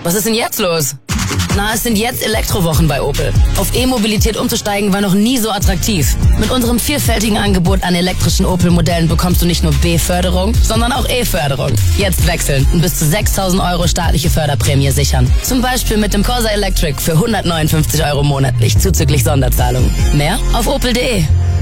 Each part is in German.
Was ist denn jetzt los? Na, es sind jetzt Elektrowochen bei Opel. Auf E-Mobilität umzusteigen war noch nie so attraktiv. Mit unserem vielfältigen Angebot an elektrischen Opel-Modellen bekommst du nicht nur B-Förderung, sondern auch E-Förderung. Jetzt wechseln und bis zu 6.000 € staatliche Förderprämie sichern. Zum Beispiel mit dem Corsa Electric für 159 € monatlich, zuzüglich Sonderzahlung. Mehr auf opel.de.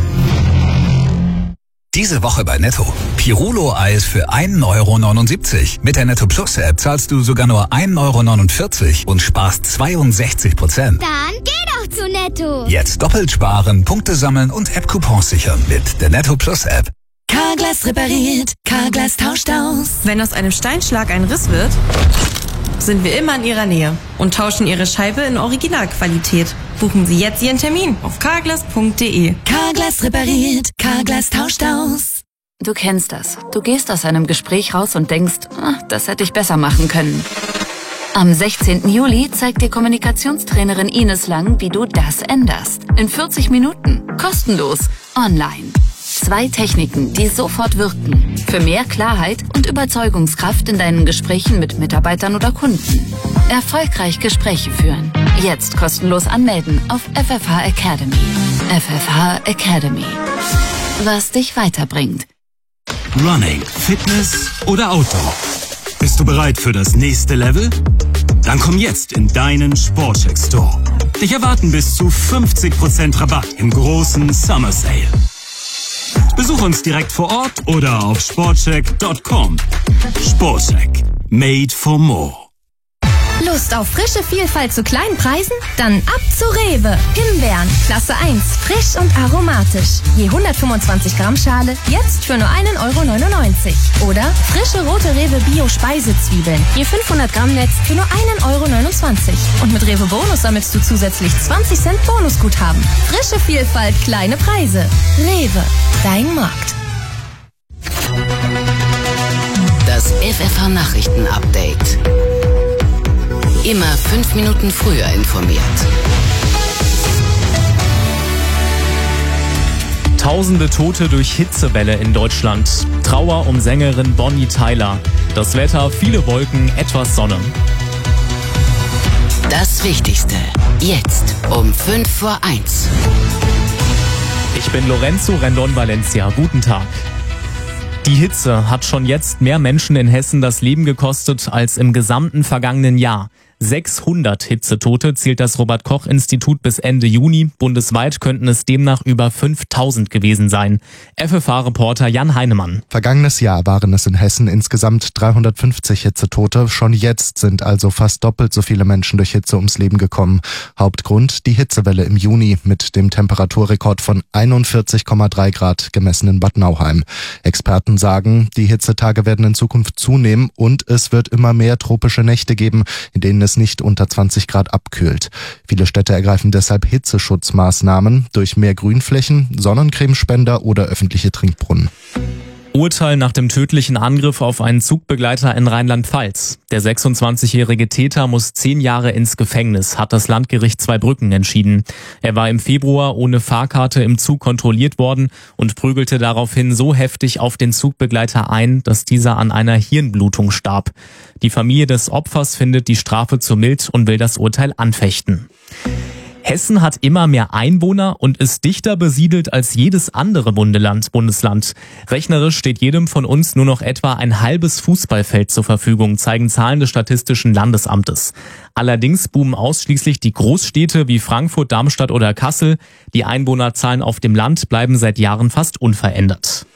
Diese Woche bei Netto. Pirulo-Eis für 1,79 €. Mit der Netto Plus App zahlst du sogar nur 1,49 € und sparst 62%. Dann geh doch zu Netto. Jetzt doppelt sparen, Punkte sammeln und App-Coupons sichern mit der Netto Plus App. Carglass repariert, Carglass tauscht aus. Wenn aus einem Steinschlag ein Riss wird, sind wir immer in Ihrer Nähe und tauschen Ihre Scheibe in Originalqualität. Buchen Sie jetzt Ihren Termin auf carglass.de. Carglass repariert, Carglass tauscht aus. Du kennst das. Du gehst aus einem Gespräch raus und denkst, das hätte ich besser machen können. Am 16. Juli zeigt dir Kommunikationstrainerin Ines Lang, wie du das änderst. In 40 Minuten. Kostenlos. Online. 2 Techniken, die sofort wirken. Für mehr Klarheit und Überzeugungskraft in deinen Gesprächen mit Mitarbeitern oder Kunden. Erfolgreich Gespräche führen. Jetzt kostenlos anmelden auf FFH Academy. FFH Academy. Was dich weiterbringt. Running, Fitness oder Outdoor? Bist du bereit für das nächste Level? Dann komm jetzt in deinen Sportcheck Store. Dich erwarten bis zu 50% Rabatt im großen Summer Sale. Besuch uns direkt vor Ort oder auf sportcheck.com. Sportcheck. Made for more. Lust auf frische Vielfalt zu kleinen Preisen? Dann ab zu Rewe. Himbeeren, Klasse 1, frisch und aromatisch. Je 125 Gramm Schale, jetzt für nur 1,99 €. Oder frische rote Rewe Bio-Speisezwiebeln, je 500 Gramm Netz für nur 1,29 €. Und mit Rewe Bonus sammelst du zusätzlich 20 Cent Bonusguthaben. Frische Vielfalt, kleine Preise. Rewe, dein Markt. Das FFH Nachrichten Update. Immer 5 Minuten früher informiert. Tausende Tote durch Hitzewelle in Deutschland. Trauer um Sängerin Bonnie Tyler. Das Wetter, viele Wolken, etwas Sonne. Das Wichtigste. Jetzt um 1:05. Ich bin Lorenzo Rendon Valencia. Guten Tag. Die Hitze hat schon jetzt mehr Menschen in Hessen das Leben gekostet als im gesamten vergangenen Jahr. 600 Hitzetote zählt das Robert-Koch-Institut bis Ende Juni. Bundesweit könnten es demnach über 5000 gewesen sein. FFH-Reporter Jan Heinemann. Vergangenes Jahr waren es in Hessen insgesamt 350 Hitzetote. Schon jetzt sind also fast doppelt so viele Menschen durch Hitze ums Leben gekommen. Hauptgrund die Hitzewelle im Juni mit dem Temperaturrekord von 41,3 Grad gemessen in Bad Nauheim. Experten sagen, die Hitzetage werden in Zukunft zunehmen und es wird immer mehr tropische Nächte geben, in denen es nicht unter 20 Grad abkühlt. Viele Städte ergreifen deshalb Hitzeschutzmaßnahmen durch mehr Grünflächen, Sonnencremespender oder öffentliche Trinkbrunnen. Urteil nach dem tödlichen Angriff auf einen Zugbegleiter in Rheinland-Pfalz. Der 26-jährige Täter muss 10 Jahre ins Gefängnis, hat das Landgericht Zweibrücken entschieden. Er war im Februar ohne Fahrkarte im Zug kontrolliert worden und prügelte daraufhin so heftig auf den Zugbegleiter ein, dass dieser an einer Hirnblutung starb. Die Familie des Opfers findet die Strafe zu mild und will das Urteil anfechten. Hessen hat immer mehr Einwohner und ist dichter besiedelt als jedes andere Bundesland. Rechnerisch steht jedem von uns nur noch etwa ein halbes Fußballfeld zur Verfügung, zeigen Zahlen des Statistischen Landesamtes. Allerdings boomen ausschließlich die Großstädte wie Frankfurt, Darmstadt oder Kassel. Die Einwohnerzahlen auf dem Land bleiben seit Jahren fast unverändert.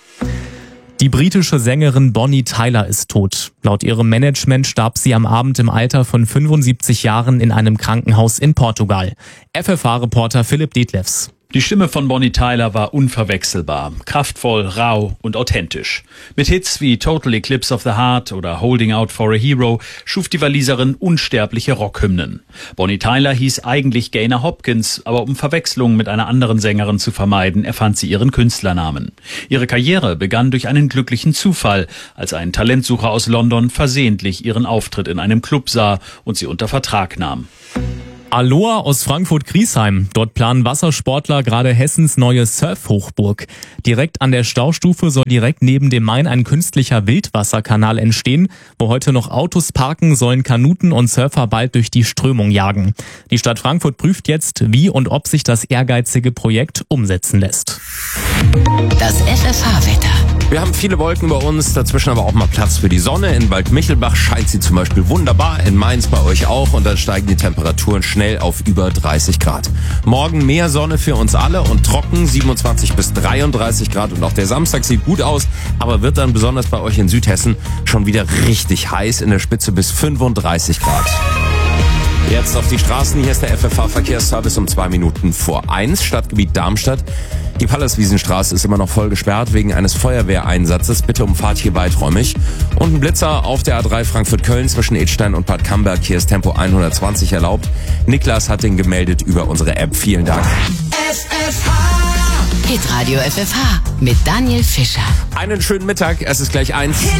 Die britische Sängerin Bonnie Tyler ist tot. Laut ihrem Management starb sie am Abend im Alter von 75 Jahren in einem Krankenhaus in Portugal. FFH-Reporter Philipp Detlefs. Die Stimme von Bonnie Tyler war unverwechselbar, kraftvoll, rau und authentisch. Mit Hits wie Total Eclipse of the Heart oder Holding Out for a Hero schuf die Waliserin unsterbliche Rockhymnen. Bonnie Tyler hieß eigentlich Gaynor Hopkins, aber um Verwechslungen mit einer anderen Sängerin zu vermeiden, erfand sie ihren Künstlernamen. Ihre Karriere begann durch einen glücklichen Zufall, als ein Talentsucher aus London versehentlich ihren Auftritt in einem Club sah und sie unter Vertrag nahm. Aloha aus Frankfurt-Griesheim. Dort planen Wassersportler gerade Hessens neue Surfhochburg. Direkt an der Staustufe soll direkt neben dem Main ein künstlicher Wildwasserkanal entstehen. Wo heute noch Autos parken, sollen Kanuten und Surfer bald durch die Strömung jagen. Die Stadt Frankfurt prüft jetzt, wie und ob sich das ehrgeizige Projekt umsetzen lässt. Das FFH-Wetter. Wir haben viele Wolken über uns, dazwischen aber auch mal Platz für die Sonne. In Waldmichelbach scheint sie zum Beispiel wunderbar, in Mainz bei euch auch und dann steigen die Temperaturen schnell auf über 30 Grad. Morgen mehr Sonne für uns alle und trocken, 27 bis 33 Grad und auch der Samstag sieht gut aus, aber wird dann besonders bei euch in Südhessen schon wieder richtig heiß, in der Spitze bis 35 Grad. Jetzt auf die Straßen, hier ist der FFH-Verkehrsservice um 2 Minuten vor 1, Stadtgebiet Darmstadt. Die Pallaswiesenstraße ist immer noch voll gesperrt wegen eines Feuerwehreinsatzes. Bitte umfahrt hier weiträumig. Und ein Blitzer auf der A3 Frankfurt-Köln zwischen Edstein und Bad Camberg. Hier ist Tempo 120 erlaubt. Niklas hat den gemeldet über unsere App. Vielen Dank. Hitradio FFH mit Daniel Fischer. Einen schönen Mittag. Es ist gleich 1.